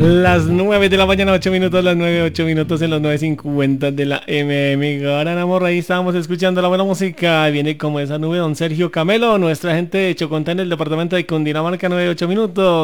Las 9 de la mañana, 8 minutos, las 9, 8 minutos en los 9:50 de la MM. Ahora, amor, ahí estábamos escuchando la buena música. Viene como esa nube don Sergio Camelo, nuestra gente de Chocontá en el departamento de Cundinamarca, 9, 8 minutos.